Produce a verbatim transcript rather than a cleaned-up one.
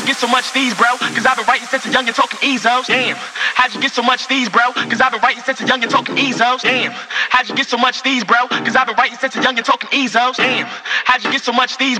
you get so much these, bro? Cause I've been writing since a young and talking Ezos. Damn, how'd you get so much these, bro? Cause I've been writing since a young and talking Ezos. Damn, how'd you get so much these, bro? Cause I've been writing since a young and talking Ezos. Damn, how'd you get so much these,